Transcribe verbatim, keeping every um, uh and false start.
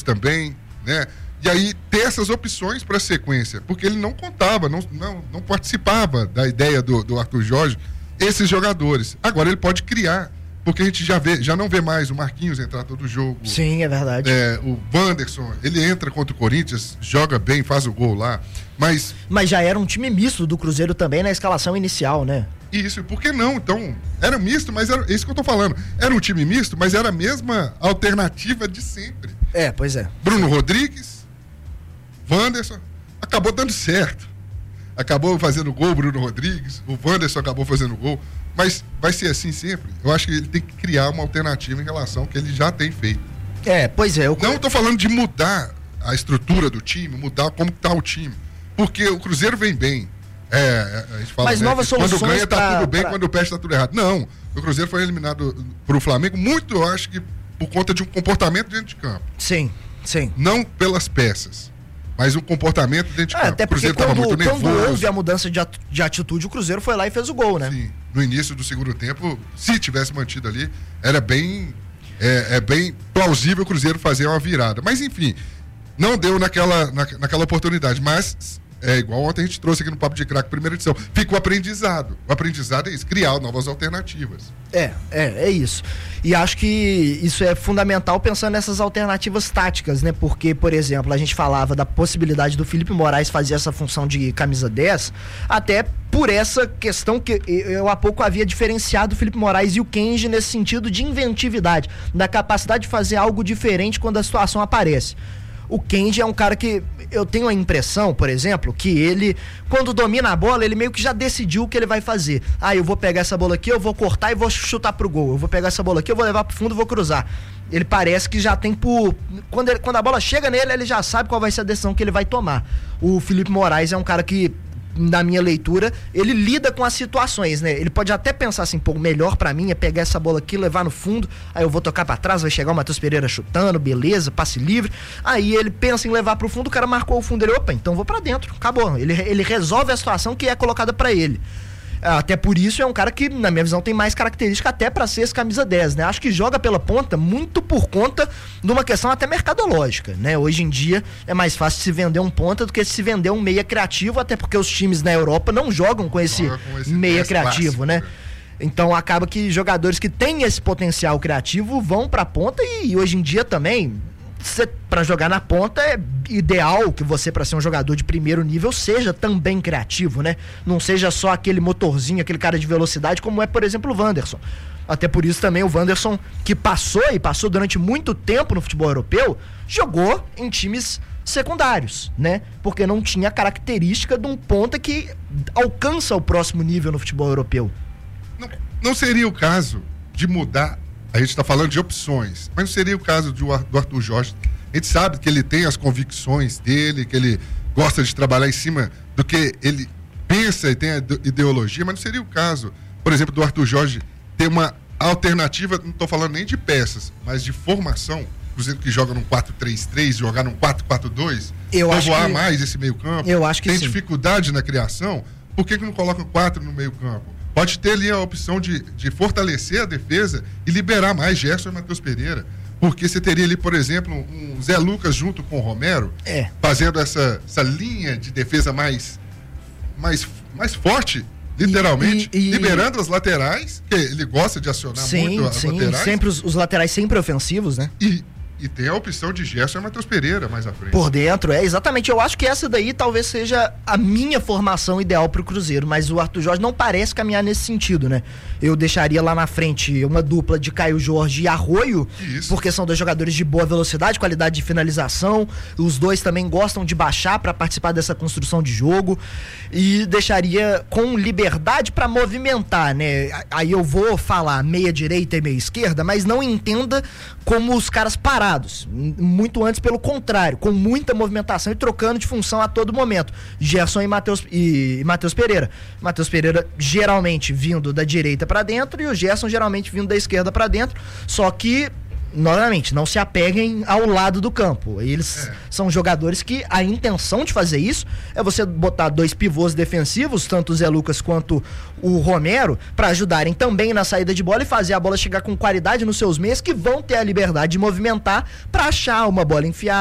também, né? E aí ter essas opções para a sequência, porque ele não contava, não, não, não participava da ideia do, do Arthur Jorge, esses jogadores. Agora ele pode criar, porque a gente já, vê, já não vê mais o Marquinhos entrar todo jogo. Sim, é verdade. É, o Wanderson, ele entra contra o Corinthians, joga bem, faz o gol lá, mas... Mas já era um time misto do Cruzeiro também na escalação inicial, né? Isso, por que não? Então, era misto, mas era isso que eu tô falando. Era um time misto, mas era a mesma alternativa de sempre. É, pois é. Bruno Rodrigues, Wanderson, acabou dando certo. Acabou fazendo gol o Bruno Rodrigues, o Wanderson acabou fazendo gol, mas vai ser assim sempre. Eu acho que ele tem que criar uma alternativa em relação ao que ele já tem feito. É, pois é. Eu... Não estou falando de mudar a estrutura do time, mudar como está o time, porque o Cruzeiro vem bem. É, a gente fala, mas né, novas soluções quando ganha tá pra, tudo bem, pra... quando perde tá tudo errado. Não, o Cruzeiro foi eliminado pro Flamengo muito, eu acho que por conta de um comportamento dentro de campo. Sim, sim. Não pelas peças, mas um comportamento dentro de é, campo. Até porque o Cruzeiro quando, muito nervoso. quando houve a mudança de, at- de atitude, o Cruzeiro foi lá e fez o gol, né? Sim, no início do segundo tempo, se tivesse mantido ali, era bem, é, é bem plausível o Cruzeiro fazer uma virada. Mas enfim, não deu naquela, na, naquela oportunidade, mas... É igual ontem a gente trouxe aqui no Papo de Craque, primeira edição. Fica o aprendizado. O aprendizado é isso, criar novas alternativas. É, é, é isso. E acho que isso é fundamental pensando nessas alternativas táticas, né? Porque, por exemplo, a gente falava da possibilidade do Felipe Moraes fazer essa função de camisa dez, até por essa questão que eu há pouco havia diferenciado o Felipe Moraes e o Kenji nesse sentido de inventividade, da capacidade de fazer algo diferente quando a situação aparece. O Kenji é um cara que eu tenho a impressão, por exemplo, que ele, quando domina a bola, ele meio que já decidiu o que ele vai fazer. Ah, eu vou pegar essa bola aqui, eu vou cortar e vou chutar pro gol. Eu vou pegar essa bola aqui, eu vou levar pro fundo e vou cruzar. Ele parece que já tem por... Quando, ele, quando a bola chega nele, ele já sabe qual vai ser a decisão que ele vai tomar. O Felipe Moraes é um cara que, na minha leitura, ele lida com as situações, né? Ele pode até pensar assim, pô, melhor pra mim é pegar essa bola aqui, levar no fundo, aí eu vou tocar pra trás, vai chegar o Matheus Pereira chutando, beleza, passe livre, aí ele pensa em levar pro fundo, o cara marcou o fundo, ele, opa, então vou pra dentro, acabou, ele, ele resolve a situação que é colocada pra ele. Até por isso é um cara que, na minha visão, tem mais característica até pra ser esse camisa dez, né? Acho que joga pela ponta muito por conta de uma questão até mercadológica, né? Hoje em dia é mais fácil se vender um ponta do que se vender um meia criativo, até porque os times na Europa não jogam com esse, com esse meia criativo, clássico, né? Então acaba que jogadores que têm esse potencial criativo vão pra ponta e hoje em dia também... Para jogar na ponta é ideal que você, para ser um jogador de primeiro nível, seja também criativo, né? Não seja só aquele motorzinho, aquele cara de velocidade, como é, por exemplo, o Wanderson. Até por isso também o Wanderson, que passou e passou durante muito tempo no futebol europeu, jogou em times secundários, né? Porque não tinha a característica de um ponta que alcança o próximo nível no futebol europeu. Não, não seria o caso de mudar. A gente está falando de opções, mas não seria o caso do Arthur Jorge. A gente sabe que ele tem as convicções dele, que ele gosta de trabalhar em cima do que ele pensa e tem a ideologia, mas não seria o caso, por exemplo, do Arthur Jorge ter uma alternativa, não estou falando nem de peças, mas de formação, por exemplo, que joga num quatro três três, jogar num quatro quatro dois, povoar que... mais esse meio campo. Eu acho que tem sim. dificuldade na criação, por que que não coloca quatro no meio campo? Pode ter ali a opção de, de fortalecer a defesa e liberar mais Gerson e Matheus Pereira. Porque você teria ali, por exemplo, um Zé Lucas junto com o Romero, é. fazendo essa, essa linha de defesa mais, mais, mais forte, literalmente, e, e, liberando as laterais, que ele gosta de acionar sim, muito as sim, laterais. Sempre os, os laterais sempre ofensivos, né? E, e tem a opção de Gerson e Matheus Pereira mais à frente. Por dentro, é, exatamente. Eu acho que essa daí talvez seja a minha formação ideal pro Cruzeiro, mas o Arthur Jorge não parece caminhar nesse sentido, né? Eu deixaria lá na frente uma dupla de Caio Jorge e Arroio, Isso. porque são dois jogadores de boa velocidade, qualidade de finalização, os dois também gostam de baixar para participar dessa construção de jogo, e deixaria com liberdade para movimentar, né? Aí eu vou falar meia direita e meia esquerda, mas não entenda como os caras parados, muito antes pelo contrário, com muita movimentação e trocando de função a todo momento. Gerson e Matheus e, e Matheus Pereira. Matheus Pereira geralmente vindo da direita para dentro e o Gerson geralmente vindo da esquerda para dentro, só que novamente, não se apeguem ao lado do campo. Eles é. são jogadores que a intenção de fazer isso é você botar dois pivôs defensivos, tanto o Zé Lucas quanto o Romero, para ajudarem também na saída de bola e fazer a bola chegar com qualidade nos seus meios, que vão ter a liberdade de movimentar para achar uma bola enfiada,